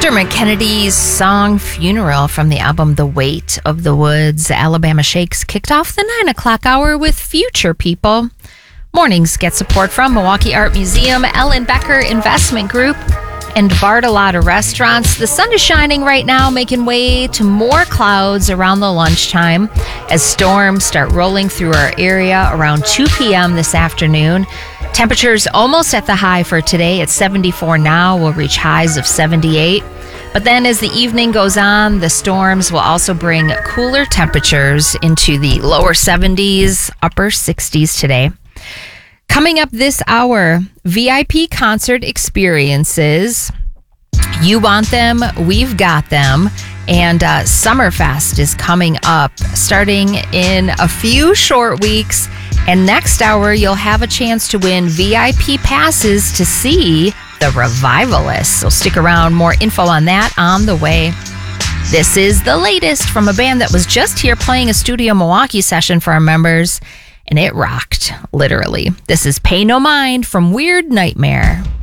Dermot Kennedy's song Funeral from the album The Weight of the Woods. Alabama Shakes kicked off the 9 o'clock hour with Future People. Mornings get support from Milwaukee Art Museum, Ellen Becker Investment Group, and Bartolotta Restaurants. The sun is shining right now, making way to more clouds around the lunchtime as storms start rolling through our area around 2 p.m. this afternoon. Temperatures almost at the high for today at 74 now. We'll reach highs of 78. But then as the evening goes on, the storms will also bring cooler temperatures into the lower 70s, upper 60s today. Coming up this hour, VIP concert experiences. You want them, we've got them. And Summerfest is coming up starting in a few short weeks. And next hour, you'll have a chance to win VIP passes to see the Revivalists. So stick around. More info on that on the way. This is the latest from a band that was just here playing a Studio Milwaukee session for our members. And it rocked, literally. This is Pay No Mind from Weird Nightmare.